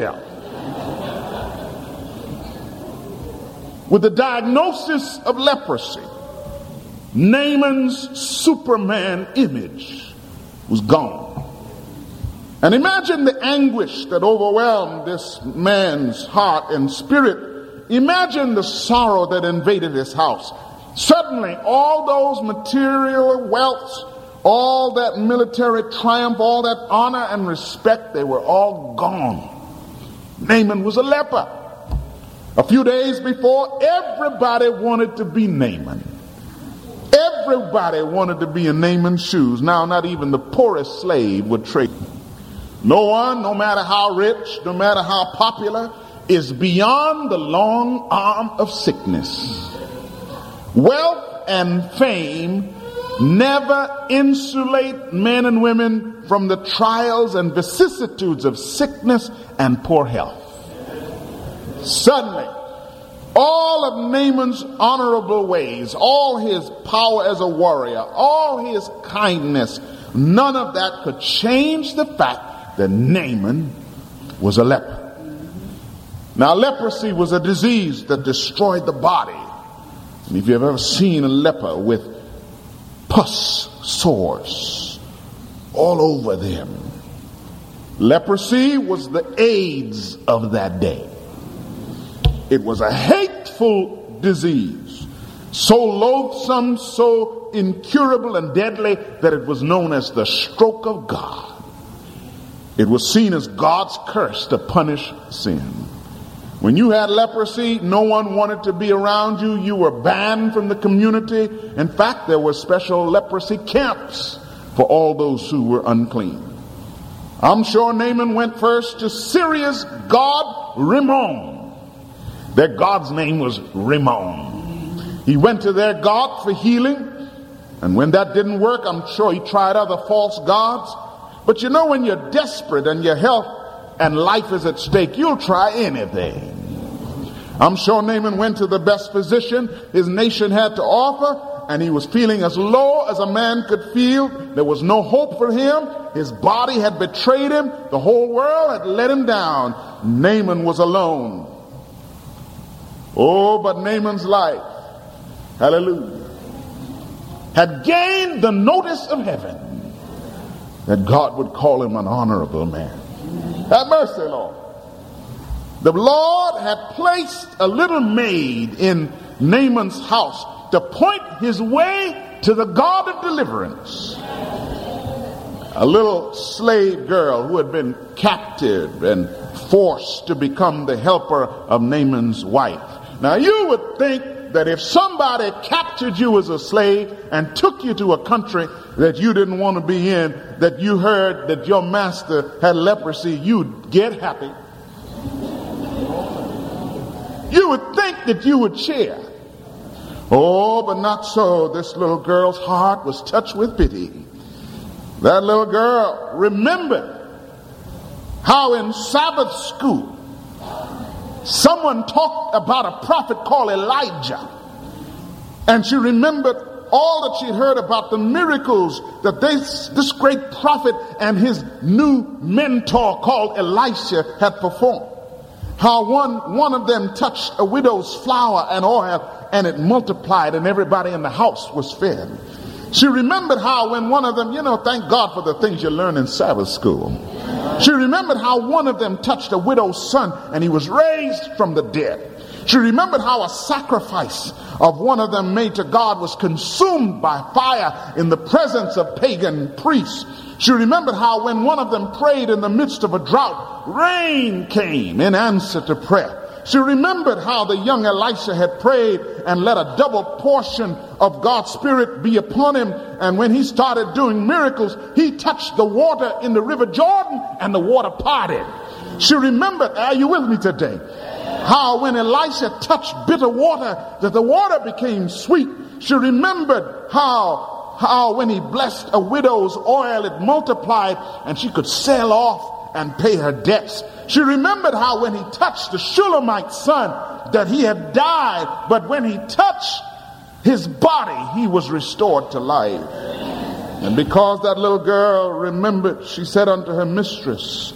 himself with the diagnosis of leprosy. Naaman's Superman image was gone. And imagine the anguish that overwhelmed this man's heart and spirit. Imagine the sorrow that invaded his house. Suddenly, all those material wealths, all that military triumph, all that honor and respect, they were all gone. Naaman was a leper. A few days before, everybody wanted to be Naaman. Everybody wanted to be in Naaman's shoes. Now, not even the poorest slave would trade. No one, no matter how rich, no matter how popular, is beyond the long arm of sickness. Wealth and fame never insulate men and women from the trials and vicissitudes of sickness and poor health. Suddenly, all of Naaman's honorable ways, all his power as a warrior, all his kindness, none of that could change the fact that Naaman was a leper. Now, leprosy was a disease that destroyed the body. And if you've ever seen a leper with pus sores all over them, leprosy was the AIDS of that day. It was a hateful disease, so loathsome, so incurable and deadly that it was known as the stroke of God. It was seen as God's curse to punish sin. When you had leprosy, no one wanted to be around you. You were banned from the community. In fact, there were special leprosy camps for all those who were unclean. I'm sure Naaman went first to Syria's god Rimmon. Their god's name was Rimmon. He went to their god for healing. And when that didn't work, I'm sure he tried other false gods. But you know, when you're desperate and your health and life is at stake, you'll try anything. I'm sure Naaman went to the best physician his nation had to offer, and he was feeling as low as a man could feel. There was no hope for him. His body had betrayed him. The whole world had let him down. Naaman was alone. Oh, but Naaman's life, hallelujah, had gained the notice of heaven that God would call him an honorable man. Have mercy, Lord. The Lord had placed a little maid in Naaman's house to point his way to the God of deliverance. A little slave girl who had been captive and forced to become the helper of Naaman's wife. Now, you would think that if somebody captured you as a slave and took you to a country that you didn't want to be in, that you heard that your master had leprosy, you'd get happy. You would think that you would cheer. Oh, but not so. This little girl's heart was touched with pity. That little girl remembered how in Sabbath school someone talked about a prophet called Elijah. And she remembered all that she'd heard about the miracles that this great prophet and his new mentor called Elisha had performed. How one of them touched a widow's flour and oil, and it multiplied, and everybody in the house was fed. She remembered how when one of them, thank God for the things you learn in Sabbath school. She remembered how one of them touched a widow's son and he was raised from the dead. She remembered how a sacrifice of one of them made to God was consumed by fire in the presence of pagan priests. She remembered how when one of them prayed in the midst of a drought, rain came in answer to prayer. She remembered how the young Elisha had prayed and let a double portion of God's Spirit be upon him. And when he started doing miracles, he touched the water in the River Jordan and the water parted. She remembered, are you with me today? How when Elisha touched bitter water, that the water became sweet. She remembered how when he blessed a widow's oil, it multiplied and she could sail off and pay her debts. She remembered how when he touched the Shulamite son that he had died, but when he touched his body, he was restored to life. And because that little girl remembered, she said unto her mistress,